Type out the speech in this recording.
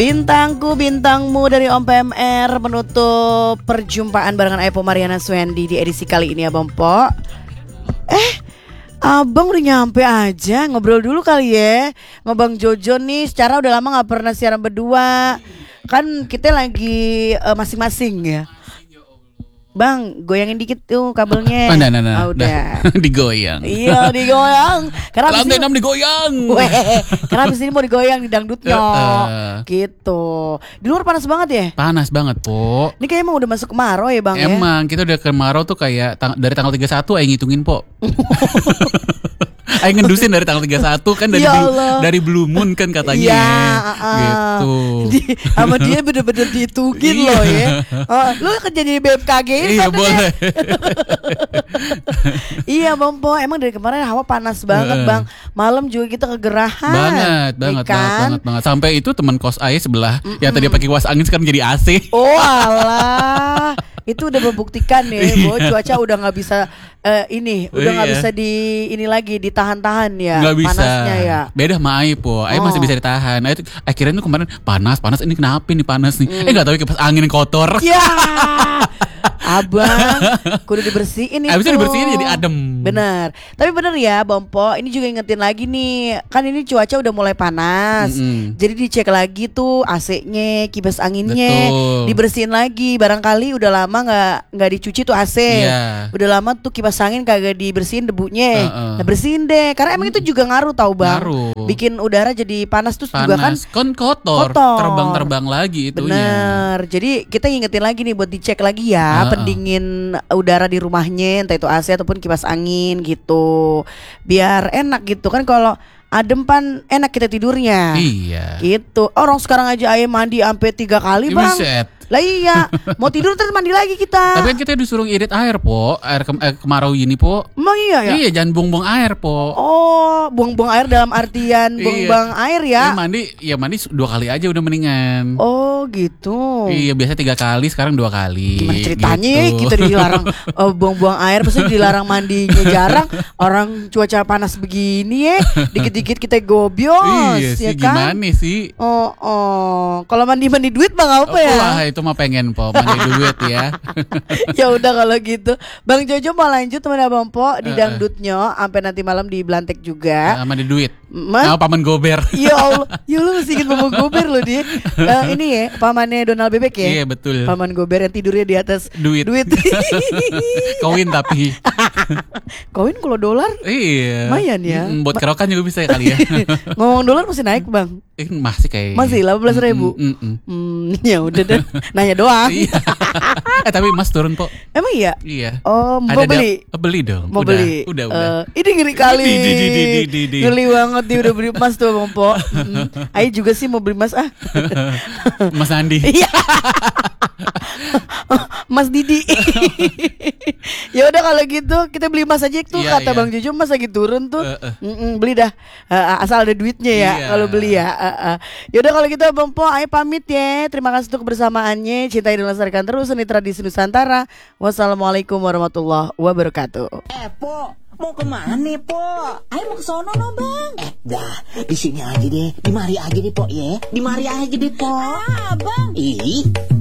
Bintangku bintangmu dari Om PMR menutup perjumpaan barengan Epo Mariana Swendi di edisi kali ini ya Bang Po. Abang udah nyampe aja, ngobrol dulu kali ya. Ngobang Jojo nih, secara udah lama gak pernah siaran berdua. Kan kita lagi masing-masing ya. Bang, goyangin dikit tuh kabelnya. Udah. Digoyang. Iya, digoyang. Karena lantai 6 digoyang. Karena abis ini mau digoyang di dangdutnya. Gitu. Di luar panas banget ya? Panas banget, Po. Ini kayaknya emang udah masuk kemarau ya, Bang. Emang, kita udah kemarau tuh kayak dari tanggal 31 ayo ngitungin, Po. Ayo ngendusin dari tanggal 31 kan dari Blue Moon kan katanya. Iya, gitu. Sama dia bener-bener dihitungin loh ya. Lu kerja di BMKG ini. Iya boleh. Iya Bang Po, emang dari kemarin hawa panas banget Bang. Malam juga kita kegerahan. Banget. Sampai itu teman kos Aye sebelah yang tadi pakai kipas angin sekarang jadi AC. Oh alah. Itu udah membuktikan ya bahwa cuaca udah nggak bisa udah nggak bisa ini lagi ditahan-tahan ya. Nggak bisa. Panasnya ya. Beda sama Aye, Po. Aye masih bisa ditahan. Akhirnya tuh kemarin panas ini kenapa nih panas nih? Nggak tahu kipas angin kotor. Ya. Abang, kudu dibersihin itu. Abisnya dibersihin jadi adem. Bener. Tapi bener ya Bang Po, ini juga ingetin lagi nih. Kan ini cuaca udah mulai panas. Jadi dicek lagi tuh AC-nya, kipas anginnya. Betul. Dibersihin lagi. Barangkali udah lama nggak dicuci tuh AC. Iya. Udah lama tuh kipas angin kagak dibersihin debunya. Nah bersihin deh. Karena emang itu juga ngaruh tau Bang. Bikin udara jadi panas terus juga kan kotor. Terbang-terbang lagi itunya. Bener. Jadi kita ingetin lagi nih buat dicek lagi ya. Pendingin udara di rumahnya, entah itu AC ataupun kipas angin gitu, biar enak gitu kan. Kalau adem pan enak kita tidurnya. Iya. Gitu. Orang sekarang aja Aye mandi sampai 3 kali Bang. Lah iya, mau tidur terus mandi lagi kita. Tapi kan kita disuruh irit air, Po. Air kemarau ini, Po. Emang iya ya? Iya, jangan buang-buang air, Po. Oh, buang-buang air dalam artian buang-buang air ya? Mandi 2 kali aja udah mendingan. Oh gitu. Iya, biasa 3 kali, sekarang 2 kali. Gimana ceritanya gitu. Kita dilarang buang-buang air, maksudnya dilarang mandinya jarang. Orang cuaca panas begini ya, dikit-dikit kita gobios. Iya sih, ya kan? gimana sih? Kalau mandi duit Bang apa ya? Wah, itu mah pengen, Po, mandi duit ya. Ya udah kalau gitu, Bang Jojo mau lanjut teman Abang Po di dangdutnya sampai nanti malam di Blantek juga. Mandi duit. Nah, Paman Gober. Ya Allah, ya lu masih ingat Paman Gober loh dia. Ini ya, pamannya Donald Bebek ya. Iya betul. Paman Gober yang tidurnya di atas duit. Koin tapi. Koin kalau dolar? Iya. Lumayan ya. Buat kerokan juga bisa kali ya. Ngomong dolar masih naik Bang. Masih kayak. Masih 18.000. Ya udah deh. Nanya doang. Tapi Mas turun, Po. Emang iya? Iya. Oh, mau beli? Beli dong. Mau beli. Udah. Ini ngeri kali. Ngeri banget dia udah beli emas tuh Bang Po. Ayo juga sih mau beli emas Mas Andi. Iya. Mas Didi. Ya udah kalau gitu kita beli emas aja tuh kata Bang Jojo emas lagi turun tuh. Beli dah. Asal ada duitnya ya kalau beli ya. Ya udah kalau gitu Bang Po, ayo pamit ya. Terima kasih untuk kebersamaannya. Cintai dan lestarikan terus seni tradisi Nusantara. Wassalamualaikum warahmatullahi wabarakatuh. Po, mau kemana nih, Po? Ayo mau ke sono no, Bang. Dah, di sini aja deh. Di mari aja deh, Po ya. Di mari aja deh, Po. Bang. Ih.